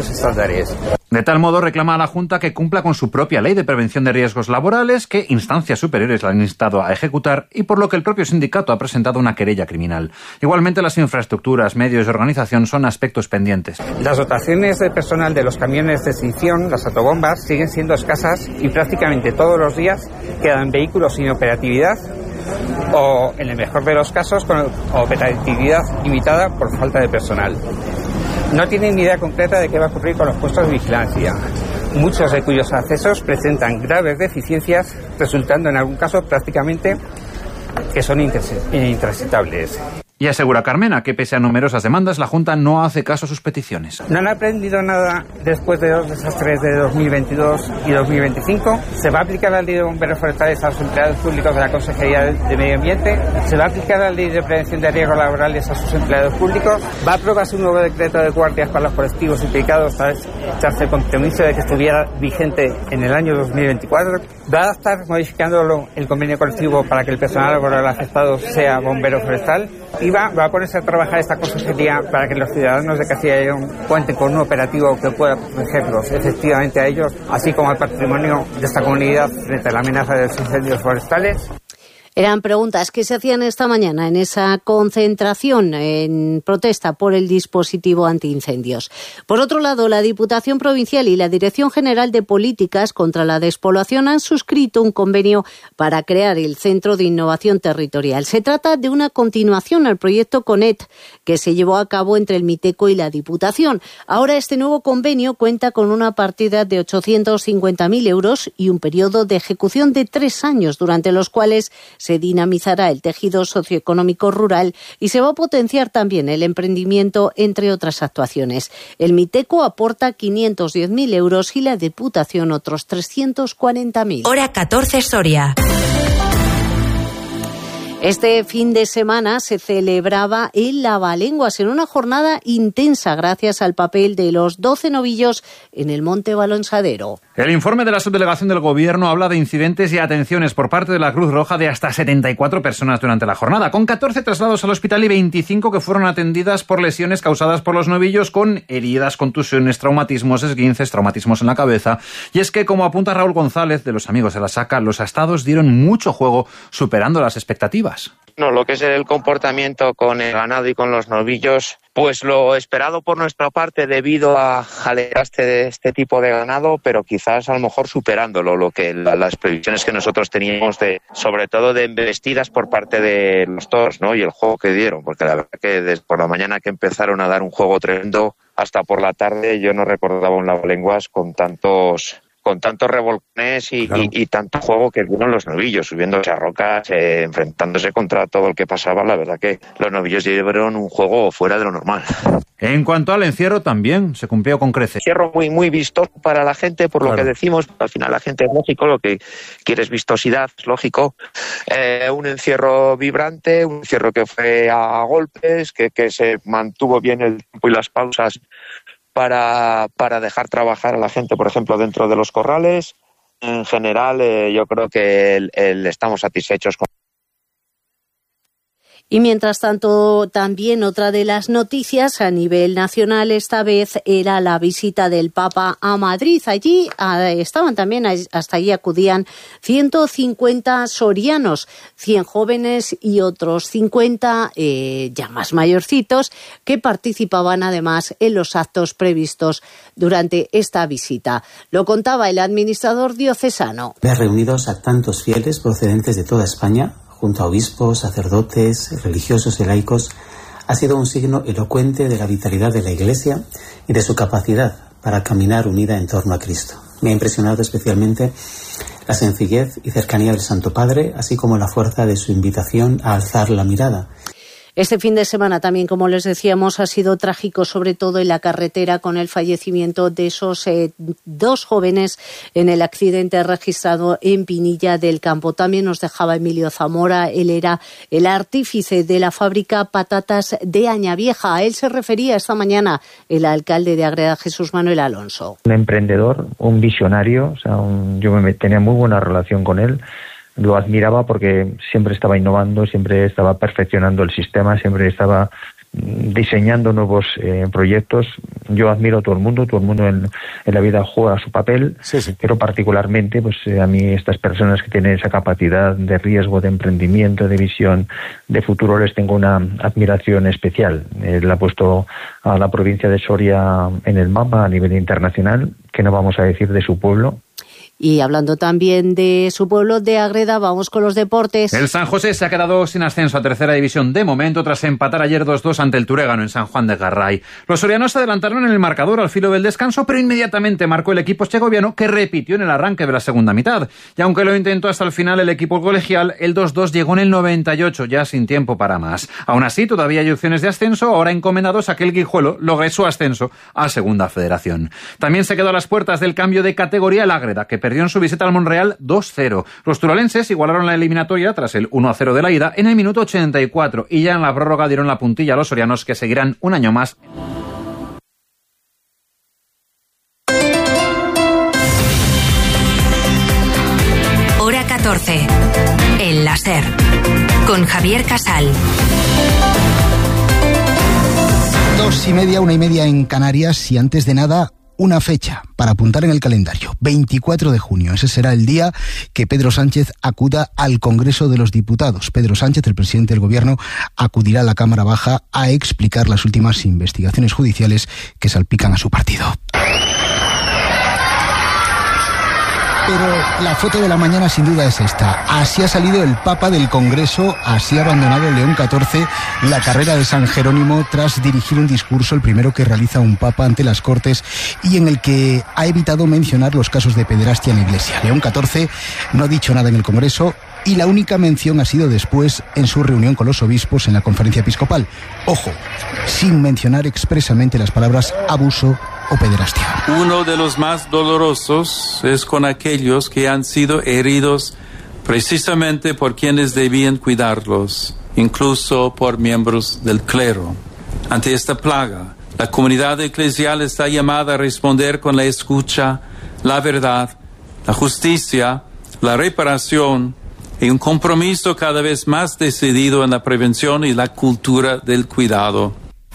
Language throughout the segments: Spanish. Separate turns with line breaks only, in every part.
estándares.
De tal modo reclama a la Junta que cumpla con su propia ley de prevención de riesgos laborales, que instancias superiores la han instado a ejecutar y por lo que el propio sindicato ha presentado una querella criminal. Igualmente, las infraestructuras, medios y organización son aspectos pendientes.
Las dotaciones de personal de los camiones de extinción, las autobombas, siguen siendo escasas y prácticamente todos los días quedan vehículos sin operatividad o, en el mejor de los casos, con operatividad limitada por falta de personal. No tienen ni idea concreta de qué va a ocurrir con los puestos de vigilancia, muchos de cuyos accesos presentan graves deficiencias, resultando en algún caso prácticamente que son intransitables.
Y asegura Carmena que pese a numerosas demandas, la Junta no hace caso a sus peticiones.
No han aprendido nada después de los desastres de 2022 y 2025. Se va a aplicar la ley de bomberos forestales a los empleados públicos de la Consejería de Medio Ambiente. Se va a aplicar la ley de prevención de riesgos laborales a sus empleados públicos. Va a aprobarse un nuevo decreto de guardias para los colectivos implicados para echarse el compromiso de que estuviera vigente en el año 2024. Va a estar modificándolo el convenio colectivo para que el personal laboral afectado sea bombero forestal. Y va a ponerse a trabajar esta consejería para que los ciudadanos de Castilla y León cuenten con un operativo que pueda protegerlos efectivamente a ellos, así como al patrimonio de esta comunidad frente a la amenaza de los incendios forestales.
Eran preguntas que se hacían esta mañana en esa concentración en protesta por el dispositivo antiincendios. Por otro lado, la Diputación Provincial y la Dirección General de Políticas contra la Despoblación han suscrito un convenio para crear el Centro de Innovación Territorial. Se trata de una continuación al proyecto CONET que se llevó a cabo entre el Miteco y la Diputación. Ahora este nuevo convenio cuenta con una partida de 850.000 euros y un periodo de ejecución de 3 años, durante los cuales se dinamizará el tejido socioeconómico rural y se va a potenciar también el emprendimiento, entre otras actuaciones. El Miteco aporta 510.000 euros y la Diputación otros 340.000.
Hora 14 Soria.
Este fin de semana se celebraba el Lavalenguas en una jornada intensa gracias al papel de los 12 novillos en el Monte Balonsadero.
El informe de la subdelegación del Gobierno habla de incidentes y atenciones por parte de la Cruz Roja de hasta 74 personas durante la jornada, con 14 traslados al hospital y 25 que fueron atendidas por lesiones causadas por los novillos, con heridas, contusiones, traumatismos, esguinces, traumatismos en la cabeza. Y es que, como apunta Raúl González de los amigos de la Saca, los astados dieron mucho juego, superando las expectativas.
No, lo que es el comportamiento con el ganado y con los novillos, pues lo esperado por nuestra parte debido al desgaste de este tipo de ganado, pero quizás a lo mejor superándolo, lo que las previsiones que nosotros teníamos sobre todo de embestidas por parte de los toros, ¿no? Y el juego que dieron, porque la verdad que desde por la mañana que empezaron a dar un juego tremendo hasta por la tarde, yo no recordaba un Lavalenguas con tantos revolcones y tanto juego que dieron los novillos, subiéndose a rocas, enfrentándose contra todo el que pasaba. La verdad que los novillos dieron un juego fuera de lo normal.
En cuanto al encierro, también se cumplió con creces.
Encierro muy, muy vistoso para la gente, por lo que decimos. Al final la gente es lógico, lo que quiere es vistosidad, es lógico. Un encierro vibrante, un encierro que fue a golpes, que se mantuvo bien el tiempo y las pausas para dejar trabajar a la gente, por ejemplo, dentro de los corrales. En general, yo creo que estamos satisfechos con.
Y mientras tanto, también otra de las noticias a nivel nacional esta vez era la visita del Papa a Madrid. Allí estaban también, hasta allí acudían 150 sorianos, 100 jóvenes y otros 50 ya más mayorcitos, que participaban además en los actos previstos durante esta visita. Lo contaba el administrador diocesano.
Ver reunidos a tantos fieles procedentes de toda España, junto a obispos, sacerdotes, religiosos y laicos, ha sido un signo elocuente de la vitalidad de la Iglesia y de su capacidad para caminar unida en torno a Cristo. Me ha impresionado especialmente la sencillez y cercanía del Santo Padre, así como la fuerza de su invitación a alzar la mirada.
Este fin de semana también, como les decíamos, ha sido trágico, sobre todo en la carretera, con el fallecimiento de esos 2 jóvenes en el accidente registrado en Pinilla del Campo. También nos dejaba Emilio Zamora, él era el artífice de la fábrica Patatas de Añavieja. A él se refería esta mañana el alcalde de Ágreda, Jesús Manuel Alonso.
Un emprendedor, un visionario, yo tenía muy buena relación con él. Lo admiraba porque siempre estaba innovando, siempre estaba perfeccionando el sistema, siempre estaba diseñando nuevos proyectos. Yo admiro a todo el mundo en la vida juega su papel, sí. Pero particularmente pues a mí estas personas que tienen esa capacidad de riesgo, de emprendimiento, de visión, de futuro, les tengo una admiración especial. Él ha puesto a la provincia de Soria en el mapa a nivel internacional, que no vamos a decir de su pueblo.
Y hablando también de su pueblo, de Ágreda, vamos con los deportes.
El San José se ha quedado sin ascenso a tercera división de momento tras empatar ayer 2-2 ante el Turégano en San Juan de Garray. Los sorianos se adelantaron en el marcador al filo del descanso, pero inmediatamente marcó el equipo segoviano, que repitió en el arranque de la segunda mitad. Y aunque lo intentó hasta el final el equipo colegial, el 2-2 llegó en el 98, ya sin tiempo para más. Aún así, todavía hay opciones de ascenso, ahora encomendados a que el Guijuelo logre su ascenso a Segunda Federación. También se quedó a las puertas del cambio de categoría el Ágreda, que perdió en su visita al Monreal 2-0. Los turalenses igualaron la eliminatoria tras el 1-0 de la ida en el minuto 84 y ya en la prórroga dieron la puntilla a los sorianos, que seguirán un año más.
Hora 14. El láser. Con Javier Casal.
2:30, 1:30 en Canarias, y antes de nada, una fecha para apuntar en el calendario, 24 de junio. Ese será el día que Pedro Sánchez acuda al Congreso de los Diputados. Pedro Sánchez, el presidente del Gobierno, acudirá a la Cámara Baja a explicar las últimas investigaciones judiciales que salpican a su partido. Pero la foto de la mañana sin duda es esta. Así ha salido el Papa del Congreso, así ha abandonado León XIV la carrera de San Jerónimo tras dirigir un discurso, el primero que realiza un Papa ante las Cortes, y en el que ha evitado mencionar los casos de pederastia en la Iglesia. León XIV no ha dicho nada en el Congreso, y la única mención ha sido después en su reunión con los obispos en la conferencia episcopal. Ojo, sin mencionar expresamente las palabras abuso o pederastia.
Uno de los más dolorosos es con aquellos que han sido heridos precisamente por quienes debían cuidarlos, incluso por miembros del clero. Ante esta plaga, la comunidad eclesial está llamada a responder con la escucha, la verdad, la justicia, la reparación y un compromiso cada vez más decidido en la prevención y la cultura del cuidado.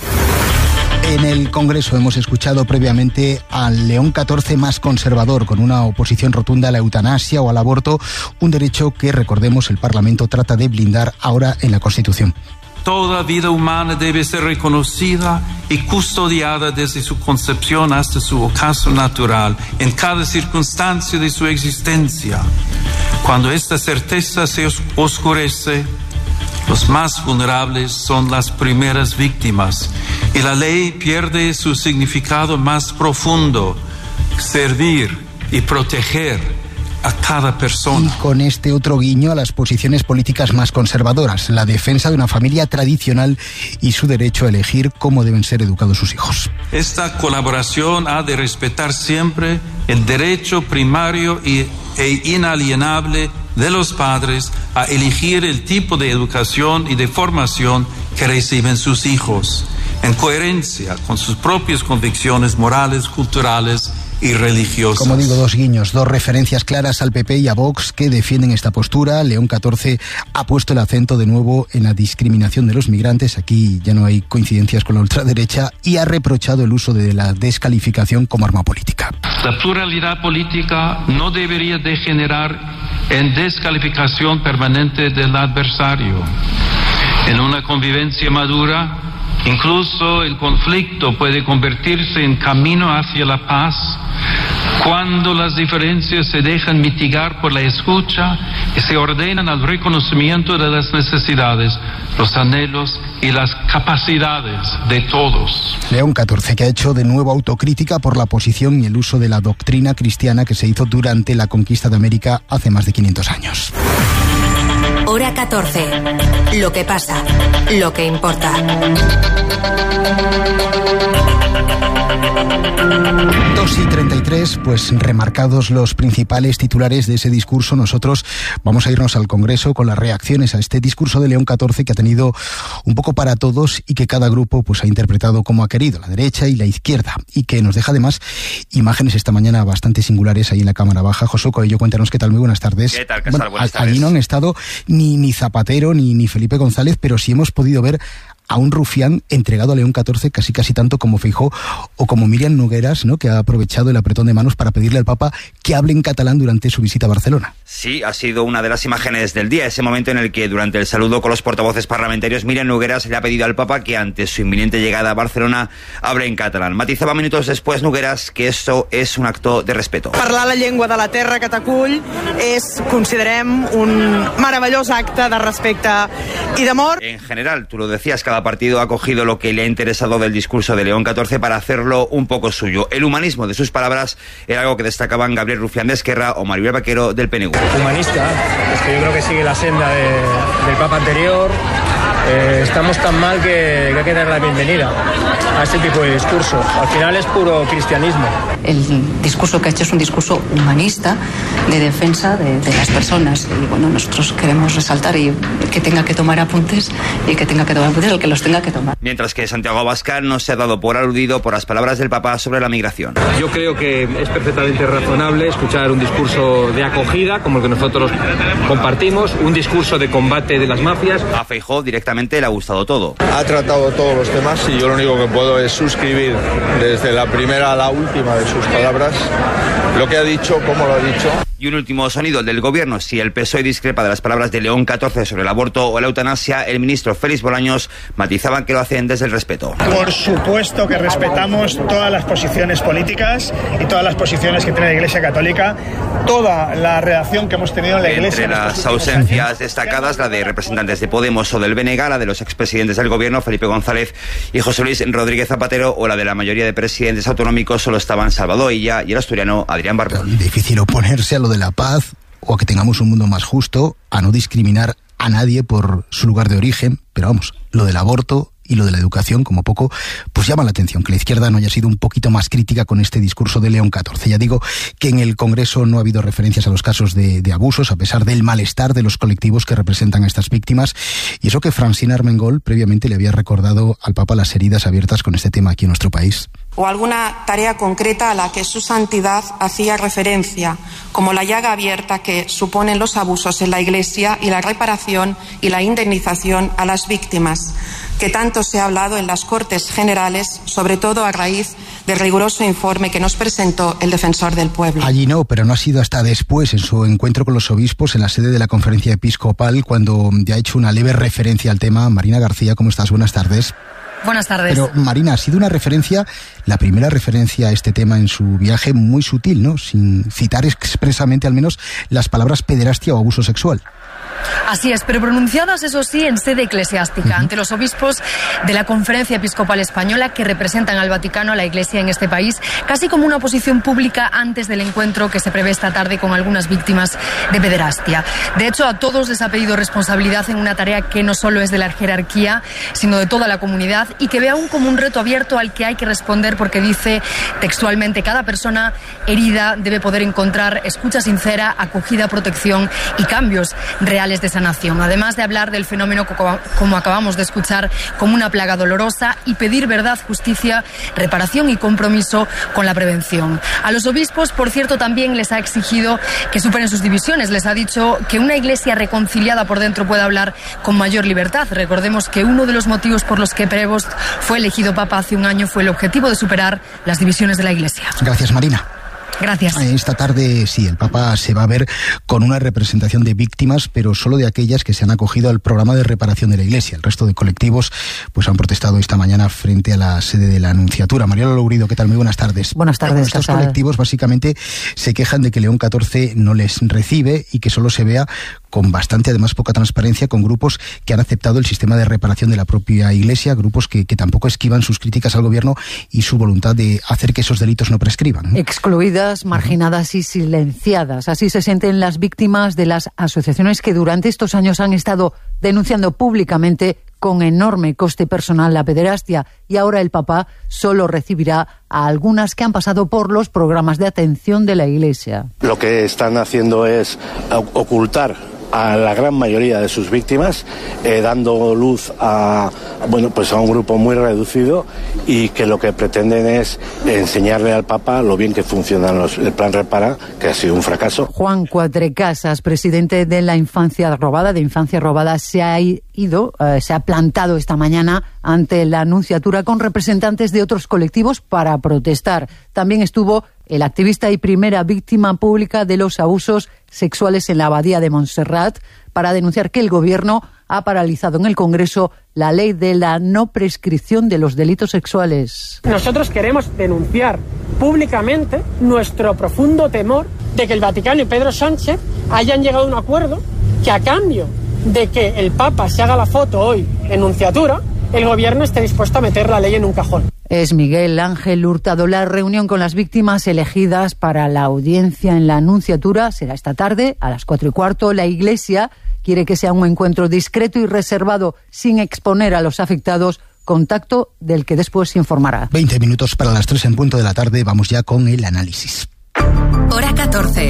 En el Congreso hemos escuchado previamente al León XIV más conservador, con una oposición rotunda a la eutanasia o al aborto, un derecho que, recordemos, el Parlamento trata de blindar ahora en la Constitución.
Toda vida humana debe ser reconocida y custodiada desde su concepción hasta su ocaso natural, en cada circunstancia de su existencia. Cuando esta certeza se oscurece, los más vulnerables son las primeras víctimas y la ley pierde su significado más profundo: servir y proteger a cada persona.
Y con este otro guiño a las posiciones políticas más conservadoras, la defensa de una familia tradicional y su derecho a elegir cómo deben ser educados sus hijos.
Esta colaboración ha de respetar siempre el derecho primario e inalienable de los padres a elegir el tipo de educación y de formación que reciben sus hijos, en coherencia con sus propias convicciones morales, culturales y religiosas.
Como digo, dos guiños, dos referencias claras al PP y a Vox, que defienden esta postura. León XIV ha puesto el acento de nuevo en la discriminación de los migrantes, aquí ya no hay coincidencias con la ultraderecha, y ha reprochado el uso de la descalificación como arma política.
La pluralidad política no debería degenerar en descalificación permanente del adversario. En una convivencia madura, incluso el conflicto puede convertirse en camino hacia la paz cuando las diferencias se dejan mitigar por la escucha y se ordenan al reconocimiento de las necesidades, los anhelos y las capacidades de todos.
León XIV, que ha hecho de nuevo autocrítica por la posición y el uso de la doctrina cristiana que se hizo durante la conquista de América hace más de 500 años.
Hora 14. Lo que pasa, lo que importa.
2:33, pues remarcados los principales titulares de ese discurso, nosotros vamos a irnos al Congreso con las reacciones a este discurso de León XIV, que ha tenido un poco para todos y que cada grupo pues ha interpretado como ha querido, la derecha y la izquierda, y que nos deja además imágenes esta mañana bastante singulares ahí en la Cámara Baja. Josu Coello, cuéntanos qué tal, muy buenas tardes.
¿Qué tal, Casal? Buenas tardes.
Allí no han estado ni Zapatero ni Felipe González, pero sí hemos podido ver a un rufián entregado a León XIV casi tanto como Feijóo o como Míriam Nogueras, ¿no?, que ha aprovechado el apretón de manos para pedirle al Papa que hable en catalán durante su visita a Barcelona.
Sí, ha sido una de las imágenes del día, ese momento en el que durante el saludo con los portavoces parlamentarios Míriam Nogueras le ha pedido al Papa que ante su inminente llegada a Barcelona hable en catalán. Matizaba minutos después Nogueras que esto es un acto de respeto.
Parlar la llengua de la terra que t'acull és, considerem, un meravellós acte de respecte y de amor.
En general, tú lo decías, cada partido ha cogido lo que le ha interesado del discurso de León XIV para hacerlo un poco suyo. El humanismo de sus palabras era algo que destacaban Gabriel Rufián de Esquerra o Maribel Vaquero del PNV.
Humanista, es que yo creo que sigue la senda del Papa anterior. Estamos tan mal que hay que dar la bienvenida a este tipo de discurso. Al final es puro cristianismo.
El discurso que ha hecho es un discurso humanista de defensa de las personas. Y bueno, nosotros queremos resaltar y que tenga que tomar apuntes y que tenga que tomar apuntes el que los tenga que tomar.
Mientras que Santiago Abascal no se ha dado por aludido por las palabras del Papa sobre la migración.
Yo creo que es perfectamente razonable escuchar un discurso de acogida como el que nosotros compartimos, un discurso de combate de las mafias.
A Feijóo directamente le ha gustado todo.
Ha tratado todos los temas y yo lo único que puedo es suscribir desde la primera a la última de sus palabras lo que ha dicho, cómo lo ha dicho.
Y un último sonido, el del gobierno. Si el PSOE discrepa de las palabras de León XIV sobre el aborto o la eutanasia, el ministro Félix Bolaños matizaba que lo hacen desde el respeto.
Por supuesto que respetamos todas las posiciones políticas y todas las posiciones que tiene la Iglesia Católica, toda la relación que hemos tenido en la Iglesia.
Entre las ausencias destacadas, la de representantes de Podemos o del BNG, la de los expresidentes del gobierno, Felipe González y José Luis Rodríguez Zapatero, o la de la mayoría de presidentes autonómicos, solo estaban Salvador Illa y el asturiano Adrián Barbón.
Difícil oponerse a lo de la paz o a que tengamos un mundo más justo, a no discriminar a nadie por su lugar de origen, pero vamos, lo del aborto y lo de la educación, como poco, pues llama la atención que la izquierda no haya sido un poquito más crítica con este discurso de León XIV. Ya digo que en el Congreso no ha habido referencias a los casos de abusos, a pesar del malestar de los colectivos que representan a estas víctimas, y eso que Francina Armengol previamente le había recordado al Papa las heridas abiertas con este tema aquí en nuestro país.
O alguna tarea concreta a la que su santidad hacía referencia, como la llaga abierta que suponen los abusos en la Iglesia y la reparación y la indemnización a las víctimas, que tanto se ha hablado en las Cortes Generales, sobre todo a raíz del riguroso informe que nos presentó el Defensor del Pueblo.
Allí no, pero no ha sido hasta después, en su encuentro con los obispos en la sede de la Conferencia Episcopal, cuando ya ha hecho una leve referencia al tema. Marina García, ¿cómo estás? Buenas tardes.
Buenas tardes.
Pero, Marina, ha sido una referencia, la primera referencia a este tema en su viaje, muy sutil, ¿no? Sin citar expresamente, al menos, las palabras pederastia o abuso sexual.
Así es, pero pronunciadas, eso sí, en sede eclesiástica, ante los obispos de la Conferencia Episcopal Española que representan al Vaticano, a la Iglesia en este país, casi como una posición pública antes del encuentro que se prevé esta tarde con algunas víctimas de pederastia. De hecho, a todos les ha pedido responsabilidad en una tarea que no solo es de la jerarquía, sino de toda la comunidad, y que ve aún como un reto abierto al que hay que responder, porque dice textualmente: cada persona herida debe poder encontrar escucha sincera, acogida, protección y cambios reales de sanación, además de hablar del fenómeno, como acabamos de escuchar, como una plaga dolorosa, y pedir verdad, justicia, reparación y compromiso con la prevención. A los obispos, por cierto, también les ha exigido que superen sus divisiones. Les ha dicho que una Iglesia reconciliada por dentro puede hablar con mayor libertad. Recordemos que uno de los motivos por los que Prevost fue elegido Papa hace un año fue el objetivo de superar las divisiones de la Iglesia.
Gracias, Marina.
Gracias.
Esta tarde, sí, el Papa se va a ver con una representación de víctimas, pero solo de aquellas que se han acogido al programa de reparación de la Iglesia. El resto de colectivos pues han protestado esta mañana frente a la sede de la Anunciatura. Mariano Lourido, ¿qué tal? Muy buenas tardes.
Buenas tardes.
Bueno, estos colectivos básicamente se quejan de que León XIV no les recibe y que solo se vea con bastante, además, poca transparencia, con grupos que han aceptado el sistema de reparación de la propia Iglesia, grupos que tampoco esquivan sus críticas al gobierno y su voluntad de hacer que esos delitos no prescriban, ¿no?
Excluidas, marginadas y silenciadas. Así se sienten las víctimas de las asociaciones que durante estos años han estado denunciando públicamente con enorme coste personal la pederastia, y ahora el Papa solo recibirá a algunas que han pasado por los programas de atención de la Iglesia.
Lo que están haciendo es ocultar a la gran mayoría de sus víctimas, dando luz a un grupo muy reducido, y que lo que pretenden es enseñarle al Papa lo bien que funcionan el plan Repara, que ha sido un fracaso.
Juan Cuatrecasas, presidente de la Infancia Robada, se ha se ha plantado esta mañana ante la Nunciatura con representantes de otros colectivos para protestar. También estuvo el activista y primera víctima pública de los abusos sexuales en la Abadía de Montserrat para denunciar que el Gobierno ha paralizado en el Congreso la ley de la no prescripción de los delitos sexuales.
Nosotros queremos denunciar públicamente nuestro profundo temor de que el Vaticano y Pedro Sánchez hayan llegado a un acuerdo que, a cambio de que el Papa se haga la foto hoy en Nunciatura, el Gobierno esté dispuesto a meter la ley en un cajón.
Es Miguel Ángel Hurtado. La reunión con las víctimas elegidas para la audiencia en la Nunciatura será esta tarde a las 4:15. La Iglesia quiere que sea un encuentro discreto y reservado, sin exponer a los afectados, contacto del que después se informará.
20 minutos para las 3 en punto de la tarde. Vamos ya con el análisis.
Hora 14.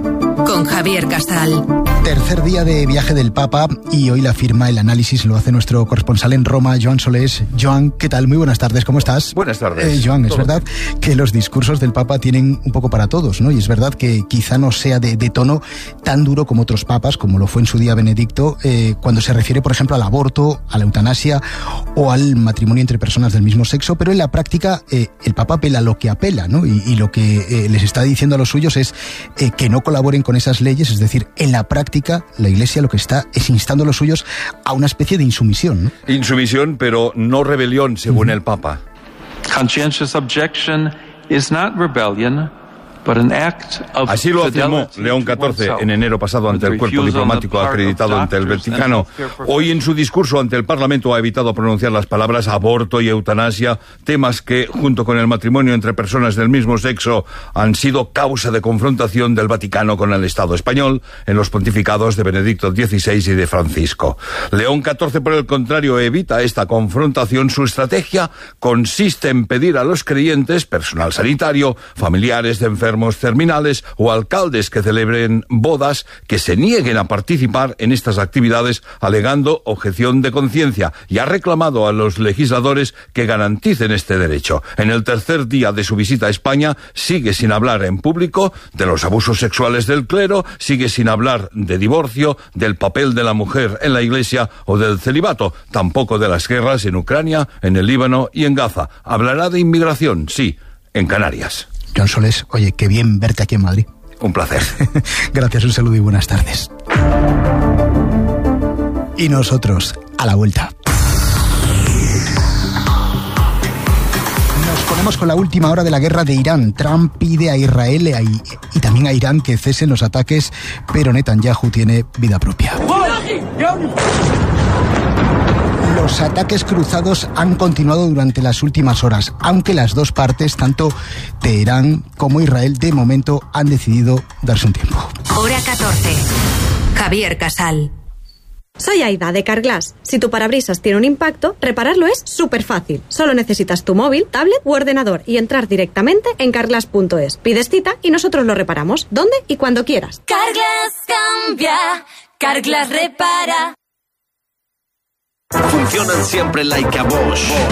Con Javier Casal.
Tercer día de viaje del Papa y hoy la firma, el análisis lo hace nuestro corresponsal en Roma, Joan Solés. Joan, ¿qué tal? Muy buenas tardes, ¿cómo estás?
Buenas tardes.
Joan, es verdad que los discursos del Papa tienen un poco para todos, ¿no? Y es verdad que quizá no sea de tono tan duro como otros papas, como lo fue en su día Benedicto, cuando se refiere, por ejemplo, al aborto, a la eutanasia o al matrimonio entre personas del mismo sexo, pero en la práctica el Papa apela a lo que apela, ¿no? Y lo que les está diciendo a los suyos es que no colaboren con esas leyes, es decir, en la práctica la Iglesia lo que está es instando a los suyos a una especie de insumisión, ¿no?
Insumisión, pero no rebelión, según el Papa.
Conscientious objection is not rebellion, but an act of
Así lo afirmó León XIV en enero pasado ante el cuerpo diplomático acreditado ante el Vaticano. Hoy en su discurso ante el Parlamento ha evitado pronunciar las palabras aborto y eutanasia, temas que, junto con el matrimonio entre personas del mismo sexo, han sido causa de confrontación del Vaticano con el Estado español en los pontificados de Benedicto XVI y de Francisco. León XIV, por el contrario, evita esta confrontación. Su estrategia consiste en pedir a los creyentes, personal sanitario, familiares de enfermos terminales o alcaldes que celebren bodas, que se nieguen a participar en estas actividades alegando objeción de conciencia, y ha reclamado a los legisladores que garanticen este derecho. En el tercer día de su visita a España sigue sin hablar en público de los abusos sexuales del clero, sigue sin hablar de divorcio, del papel de la mujer en la Iglesia o del celibato, tampoco de las guerras en Ucrania, en el Líbano y en Gaza. Hablará de inmigración, sí, en Canarias.
Joan Solés, oye, qué bien verte aquí en Madrid.
Un placer.
Gracias, un saludo y buenas tardes. Y nosotros, a la vuelta. Nos ponemos con la última hora de la guerra de Irán. Trump pide a Israel y también a Irán que cesen los ataques, pero Netanyahu tiene vida propia. Los ataques cruzados han continuado durante las últimas horas, aunque las dos partes, tanto Teherán como Israel, de momento han decidido darse un tiempo.
Hora 14. Javier Casal.
Soy Aida, de Carglass. Si tu parabrisas tiene un impacto, repararlo es súper fácil. Solo necesitas tu móvil, tablet u ordenador y entrar directamente en carglass.es. Pides cita y nosotros lo reparamos, donde y cuando quieras.
Carglass cambia, Carglass repara.
Funcionan siempre like a Bosch.